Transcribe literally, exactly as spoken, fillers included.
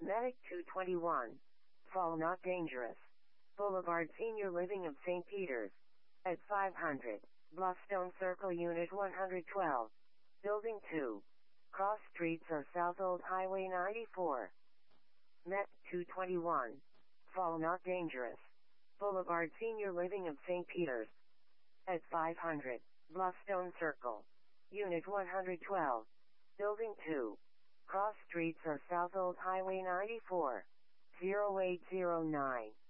Medic two twenty-one. Fall not dangerous. Boulevard Senior Living of Saint Peters. At five hundred. Bluffstone Circle Unit one twelve. Building two. Cross streets of South Old Highway ninety-four. Met two twenty-one. Fall not dangerous. Boulevard Senior Living of Saint Peters. At five hundred. Bluffstone Circle. Unit one twelve. Building two. Cross streets of South Old Highway ninety-four. zero eight zero nine.